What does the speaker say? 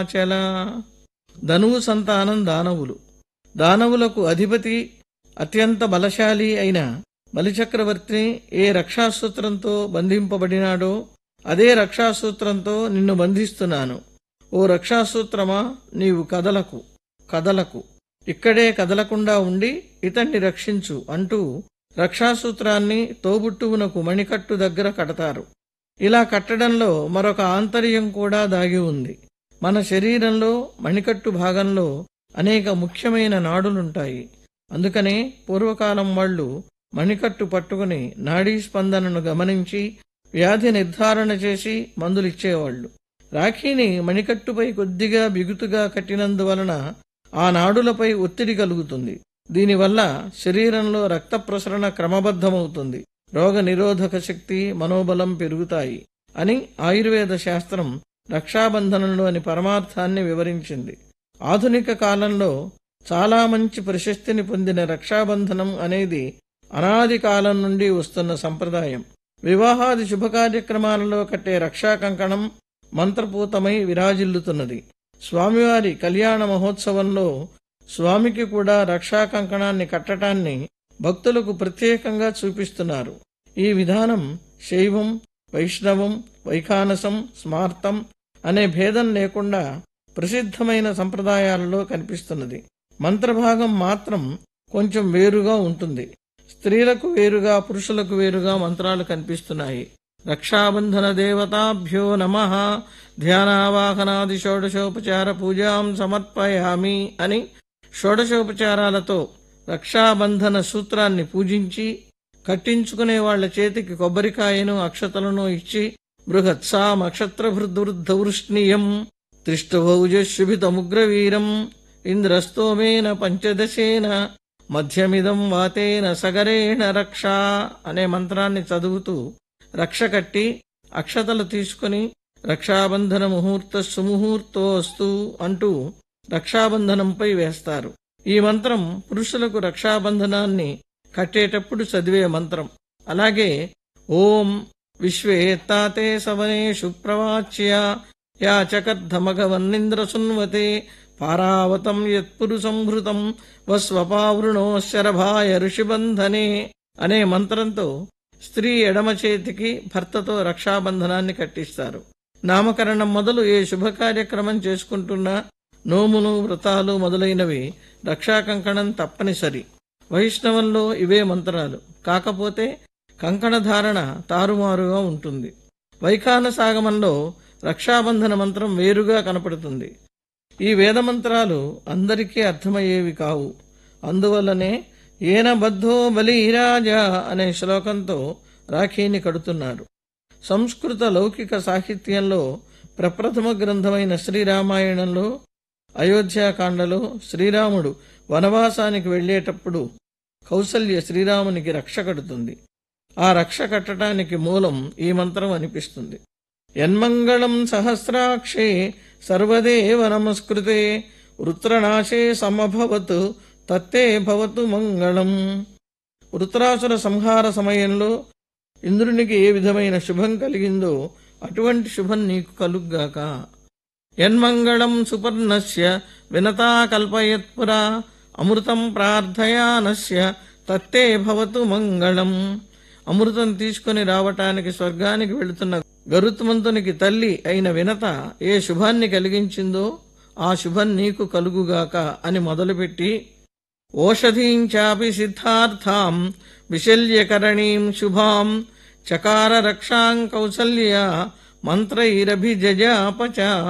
హిమాచల. ధనువు సంతానం దానవులు. దానవులకు అధిపతి అత్యంత బలశాలి అయిన బలిచక్రవర్తిని ఏ రక్షాసూత్రంతో బంధింపబడినాడో అదే రక్షాసూత్రంతో నిన్ను బంధిస్తున్నాను. ఓ రక్షాసూత్రమా, నీవు కదలకు, ఇక్కడే కదలకుండా ఉండి ఇతన్ని రక్షించు అంటూ రక్షాసూత్రాన్ని తోబుట్టువునకు మణికట్టు దగ్గర కడతారు. ఇలా కట్టడంలో మరొక ఆంతర్యం కూడా దాగి ఉంది. మన శరీరంలో మణికట్టు భాగంలో అనేక ముఖ్యమైన నాడులుంటాయి. అందుకనే పూర్వకాలం వాళ్ళు మణికట్టు పట్టుకుని నాడీ స్పందనను గమనించి వ్యాధి నిర్ధారణ చేసి మందులిచ్చేవాళ్లు. రాఖీని మణికట్టుపై కొద్దిగా బిగుతుగా కట్టినందువలన ఆ నాడులపై ఒత్తిడి కలుగుతుంది. దీనివల్ల శరీరంలో రక్త ప్రసరణ క్రమబద్ధమవుతుంది, రోగ నిరోధక శక్తి, మనోబలం పెరుగుతాయి అని ఆయుర్వేద శాస్త్రం రక్షాబంధనంలోని పరమార్థాన్ని వివరించింది. ఆధునిక కాలంలో చాలా మంచి ప్రశస్తిని పొందిన రక్షాబంధనం అనేది అనాది కాలం నుండి వస్తున్న సంప్రదాయం. వివాహాది శుభకార్యక్రమాలలో కట్టే రక్షా కంకణం మంత్రపూతమై విరాజిల్లుతున్నది. స్వామివారి కళ్యాణ మహోత్సవంలో స్వామికి కూడా రక్షా కంకణాన్ని కట్టడాన్ని భక్తులకు ప్రత్యేకంగా చూపిస్తున్నారు. ఈ విధానం శైవం, వైష్ణవం, వైఖానసం, స్మార్తం అనే భేదం లేకుండా ప్రసిద్ధమైన సంప్రదాయాలలో కనిపిస్తున్నది. మంత్రభాగం మాత్రం కొంచెం వేరుగా ఉంటుంది. స్త్రీలకు వేరుగా, పురుషులకు వేరుగా మంత్రాలు కనిపిస్తున్నాయి. రక్షాబంధన దేవతాభ్యో నమః, ధ్యానావాహనాది షోడశోపచార పూజాం సమర్పయామి అని షోడశోపచారాలతో రక్షాబంధన సూత్రాన్ని పూజించి కట్టించుకునే వాళ్ల చేతికి కొబ్బరికాయను, అక్షతలను ఇచ్చి బృహత్సామక్షత్రభృద్వృద్ధవృష్ణీయం త్రిష్టభౌజశుభితముగ్రవీరం ఇంద్రస్తోమేన పంచదశేన మధ్యమిదం వాతేన సగరేణ రక్షా అనే మంత్రాన్ని చదువుతూ రక్ష కట్టి అక్షతలు తీసుకుని రక్షాబంధన ముహూర్త సుముహూర్తోస్తు అంటూ రక్షాబంధనంపై వేస్తారు. ఈ మంత్రం పురుషులకు రక్షాబంధనాన్ని కట్టేటప్పుడు చదివే మంత్రం. అలాగే ఓం విశ్వేత్తాతే సవనేషు ప్రవాచ్య యాచకర్ధమఘవన్నింద్రసున్వతే పారావతం యత్పురుషంభృతం వస్వపావృణో శరభాయ ఋషిబంధనే అనే మంత్రంతో స్త్రీ ఎడమ చేతికి భర్తతో రక్షాబంధనాన్ని కట్టిస్తారు. నామకరణం మొదలు ఏ శుభకార్యక్రమం చేసుకుంటున్నా నోములు, వ్రతాలు మొదలైనవి రక్షాకంకణం తప్పనిసరి. వైష్ణవంలో ఇవే మంత్రాలు. కాకపోతే కంకణధారణ తారుమారుగా ఉంటుంది. వైఖానసాగమంలో రక్షాబంధన మంత్రం వేరుగా కనపడుతుంది. ఈ వేదమంత్రాలు అందరికీ అర్థమయ్యేవి కావు. అందువల్లనే ఏన బద్ధో బలిరాజా అనే శ్లోకంతో రాఖీని కడుతున్నారు. సంస్కృత లౌకిక సాహిత్యంలో ప్రప్రథమ గ్రంథమైన శ్రీరామాయణంలో అయోధ్యాకాండలో శ్రీరాముడు వనవాసానికి వెళ్లేటప్పుడు కౌసల్య శ్రీరామునికి రక్ష కడుతుంది. ఆ రక్ష కట్టడానికి మూలం ఈ మంత్రం అనిపిస్తుంది. యన్మంగళం సహస్రాక్షే సర్వదేవ నమస్కృతే వృత్రనాశే సమభవత్ తత్తే భవతు మంగళం. వృత్రాసుర సంహార సమయంలో ఇంద్రునికి ఏ విధమైన శుభం కలిగిందో అటువంటి శుభం నీకు కలుగ్గాక. యన్మంగళం సుపర్ణస్య వినతా కల్పయత్పురా అమృతం ప్రార్థయానస్య తత్తే భవతు మంగళం. అమృతం తీసుకుని రావటానికి స్వర్గానికి వెళుతున్న గరుత్మంతునికి తల్లి అయిన వినత ఏ శుభాన్ని కలిగించిందో ఆ శుభం నీకు కలుగుగాక అని మొదలుపెట్టి ఓషధీంచాపి సిద్ధార్థాం విశల్యకరణీం శుభాం చకార రక్షాం కౌసల్య మంత్రైరభిజజాపచ